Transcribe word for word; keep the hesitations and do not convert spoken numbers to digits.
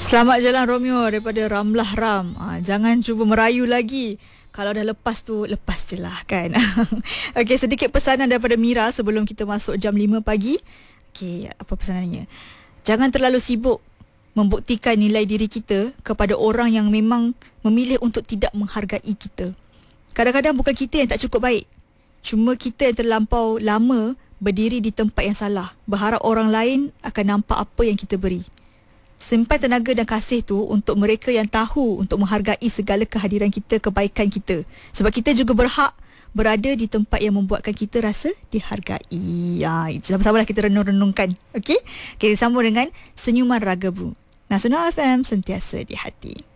Selamat jalan Romeo daripada Ramlah Ram. Ha, jangan cuba merayu lagi. Kalau dah lepas tu, lepas je lah kan. Okey, sedikit pesanan daripada Mira sebelum kita masuk jam lima pagi. Okey, apa pesanannya? Jangan terlalu sibuk membuktikan nilai diri kita kepada orang yang memang memilih untuk tidak menghargai kita. Kadang-kadang bukan kita yang tak cukup baik. Cuma kita yang terlampau lama berdiri di tempat yang salah, berharap orang lain akan nampak apa yang kita beri. Simpan tenaga dan kasih tu untuk mereka yang tahu untuk menghargai segala kehadiran kita, kebaikan kita. Sebab kita juga berhak berada di tempat yang membuatkan kita rasa dihargai. Ya, sama-samalah kita renung-renungkan. Okey? Kita sambung dengan Senyuman Ragabu. Nasional F M, sentiasa di hati.